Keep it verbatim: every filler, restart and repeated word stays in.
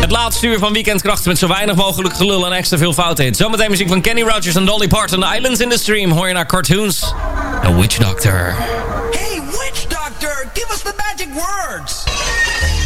Het laatste uur van Weekendkrachten met zo weinig mogelijk gelul en extra veel fouten hits. Zometeen muziek van Kenny Rogers en Dolly Parton. Islands in the Stream. Hoor je naar Cartoons. En Witch Doctor. Hey, Witch Doctor, give us the magic words.